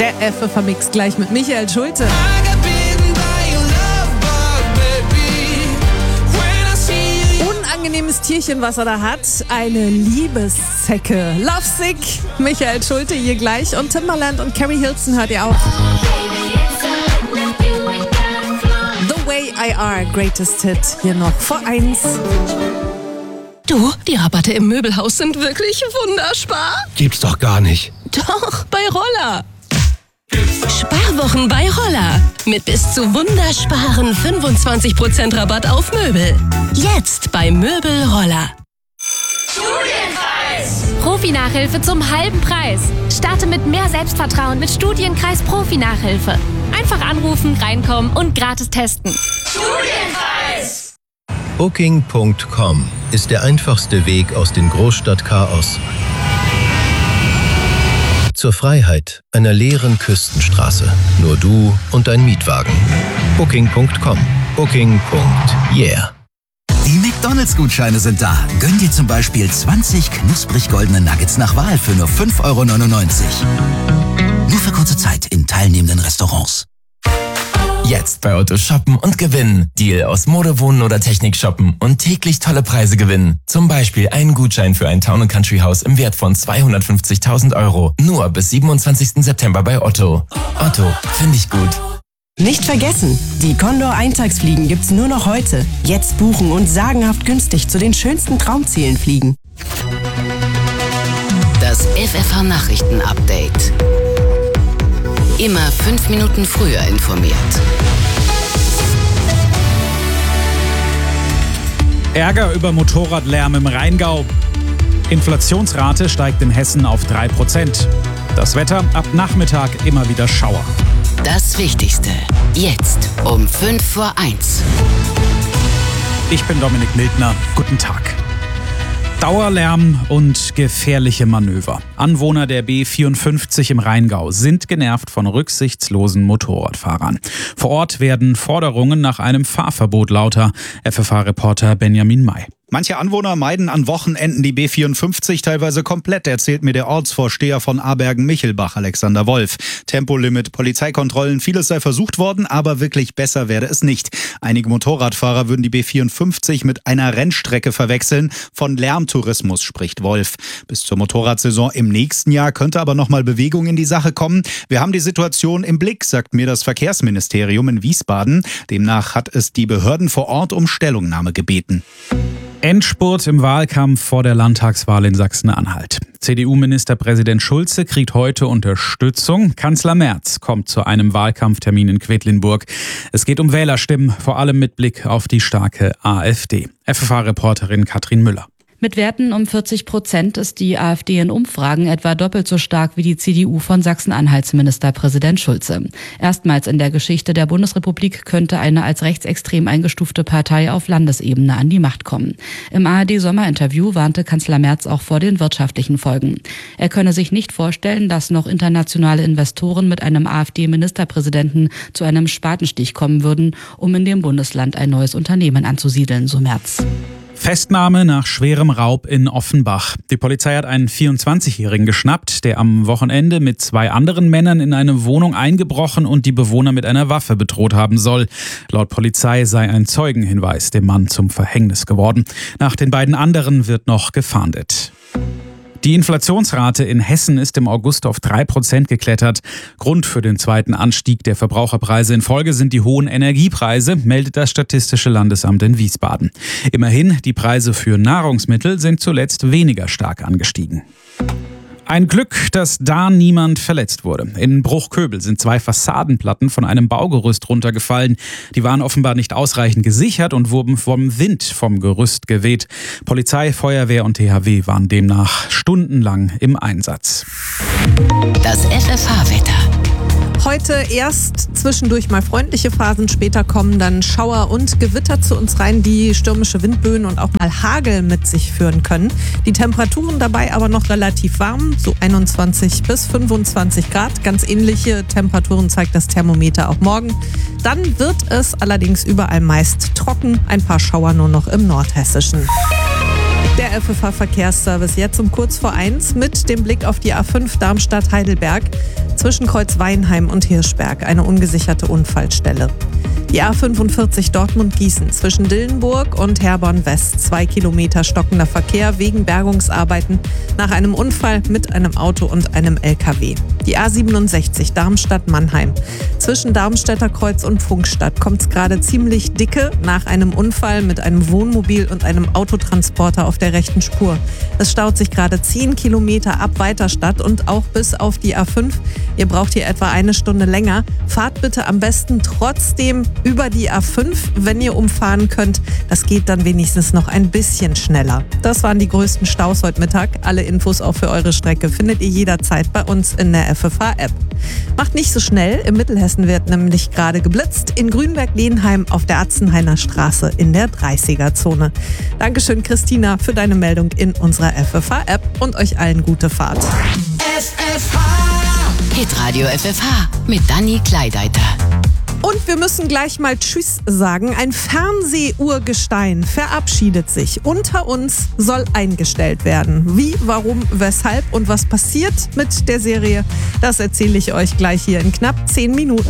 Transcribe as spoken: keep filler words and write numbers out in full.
Der F F V-Mix gleich mit Michael Schulte. Unangenehmes Tierchen, was er da hat. Eine Liebeszecke. Lovesick. Michael Schulte hier gleich. Und Timbaland und Carrie Hilson hört ihr auch. The Way I Are, Greatest Hit. Hier noch vor eins. Du, die Rabatte im Möbelhaus sind wirklich wunderspar. Gibt's doch gar nicht. Doch, bei Roller. Sparwochen bei Roller. Mit bis zu wundersparen fünfundzwanzig Prozent Rabatt auf Möbel. Jetzt bei Möbel Roller. Studienkreis! Profi-Nachhilfe zum halben Preis. Starte mit mehr Selbstvertrauen mit Studienkreis Profi-Nachhilfe. Einfach anrufen, reinkommen und gratis testen. Studienkreis! Booking Punkt com ist der einfachste Weg aus dem Großstadtchaos zur Freiheit einer leeren Küstenstraße. Nur du und dein Mietwagen. Booking Punkt com. Booking. Yeah. Die McDonalds-Gutscheine sind da. Gönn dir zum Beispiel zwanzig knusprig goldene Nuggets nach Wahl für nur fünf Euro neunundneunzig. Nur für kurze Zeit in teilnehmenden Restaurants. Jetzt bei Otto shoppen und gewinnen. Deal aus Mode, Wohnen oder Technik shoppen und täglich tolle Preise gewinnen. Zum Beispiel einen Gutschein für ein Town and Country Haus im Wert von zweihundertfünfzigtausend Euro. Nur bis siebenundzwanzigsten September bei Otto. Otto, finde ich gut. Nicht vergessen, die Condor-Eintagsfliegen gibt's nur noch heute. Jetzt buchen und sagenhaft günstig zu den schönsten Traumzielen fliegen. Das F F H-Nachrichten-Update. Immer fünf Minuten früher informiert. Ärger über Motorradlärm im Rheingau. Inflationsrate steigt in Hessen auf drei Prozent. Das Wetter ab Nachmittag immer wieder Schauer. Das Wichtigste jetzt um fünf vor eins. Ich bin Dominik Mildner. Guten Tag. Dauerlärm und gefährliche Manöver. Anwohner der B vierundfünfzig im Rheingau sind genervt von rücksichtslosen Motorradfahrern. Vor Ort werden Forderungen nach einem Fahrverbot lauter. F F H-Reporter Benjamin May. Manche Anwohner meiden an Wochenenden die B vierundfünfzig teilweise komplett, erzählt mir der Ortsvorsteher von Abergen-Michelbach, Alexander Wolf. Tempolimit, Polizeikontrollen, vieles sei versucht worden, aber wirklich besser werde es nicht. Einige Motorradfahrer würden die B vierundfünfzig mit einer Rennstrecke verwechseln. Von Lärmtourismus spricht Wolf. Bis zur Motorradsaison im nächsten Jahr könnte aber nochmal Bewegung in die Sache kommen. Wir haben die Situation im Blick, sagt mir das Verkehrsministerium in Wiesbaden. Demnach hat es die Behörden vor Ort um Stellungnahme gebeten. Endspurt im Wahlkampf vor der Landtagswahl in Sachsen-Anhalt. C D U-Ministerpräsident Schulze kriegt heute Unterstützung. Kanzler Merz kommt zu einem Wahlkampftermin in Quedlinburg. Es geht um Wählerstimmen, vor allem mit Blick auf die starke AfD. F F H-Reporterin Katrin Müller. Mit Werten um vierzig Prozent ist die AfD in Umfragen etwa doppelt so stark wie die C D U von Sachsen-Anhalts Ministerpräsident Schulze. Erstmals in der Geschichte der Bundesrepublik könnte eine als rechtsextrem eingestufte Partei auf Landesebene an die Macht kommen. Im A R D-Sommerinterview warnte Kanzler Merz auch vor den wirtschaftlichen Folgen. Er könne sich nicht vorstellen, dass noch internationale Investoren mit einem AfD-Ministerpräsidenten zu einem Spatenstich kommen würden, um in dem Bundesland ein neues Unternehmen anzusiedeln, so Merz. Festnahme nach schwerem Raub in Offenbach. Die Polizei hat einen vierundzwanzigjährigen geschnappt, der am Wochenende mit zwei anderen Männern in eine Wohnung eingebrochen und die Bewohner mit einer Waffe bedroht haben soll. Laut Polizei sei ein Zeugenhinweis dem Mann zum Verhängnis geworden. Nach den beiden anderen wird noch gefahndet. Die Inflationsrate in Hessen ist im August auf drei Prozent geklettert. Grund für den zweiten Anstieg der Verbraucherpreise in Folge sind die hohen Energiepreise, meldet das Statistische Landesamt in Wiesbaden. Immerhin, die Preise für Nahrungsmittel sind zuletzt weniger stark angestiegen. Ein Glück, dass da niemand verletzt wurde. In Bruchköbel sind zwei Fassadenplatten von einem Baugerüst runtergefallen. Die waren offenbar nicht ausreichend gesichert und wurden vom Wind vom Gerüst geweht. Polizei, Feuerwehr und T H W waren demnach stundenlang im Einsatz. Das F F H-Wetter. Heute erst zwischendurch mal freundliche Phasen, später kommen dann Schauer und Gewitter zu uns rein, die stürmische Windböen und auch mal Hagel mit sich führen können. Die Temperaturen dabei aber noch relativ warm, so einundzwanzig bis fünfundzwanzig Grad. Ganz ähnliche Temperaturen zeigt das Thermometer auch morgen. Dann wird es allerdings überall meist trocken, ein paar Schauer nur noch im Nordhessischen. Der F F H-Verkehrsservice jetzt um kurz vor eins mit dem Blick auf die A fünf Darmstadt-Heidelberg. zwischen Kreuz Weinheim und Hirschberg eine ungesicherte Unfallstelle. Die A fünfundvierzig Dortmund-Gießen zwischen Dillenburg und Herborn West. Zwei Kilometer stockender Verkehr wegen Bergungsarbeiten nach einem Unfall mit einem Auto und einem L K W. Die A siebenundsechzig Darmstadt-Mannheim. Zwischen Darmstädter Kreuz und Pfungstadt kommt es gerade ziemlich dicke nach einem Unfall mit einem Wohnmobil und einem Autotransporter auf der rechten Spur. Es staut sich gerade zehn Kilometer ab Weiterstadt und auch bis auf die A fünf. Ihr braucht hier etwa eine Stunde länger. Fahrt bitte am besten trotzdem über die A fünf, wenn ihr umfahren könnt. Das geht dann wenigstens noch ein bisschen schneller. Das waren die größten Staus heute Mittag. Alle Infos auch für eure Strecke findet ihr jederzeit bei uns in der F F H-App. Macht nicht so schnell. Im Mittelhessen wird nämlich gerade geblitzt. In Grünberg-Lehenheim auf der Atzenhainer Straße in der dreißiger-Zone. Dankeschön, Christina, für deine Meldung in unserer F F H-App und euch allen gute Fahrt. F F H! Hitradio F F H mit Dani Kleideiter. Und wir müssen gleich mal Tschüss sagen. Ein Fernsehurgestein verabschiedet sich. Unter uns soll eingestellt werden. Wie, warum, weshalb und was passiert mit der Serie, das erzähle ich euch gleich hier in knapp zehn Minuten.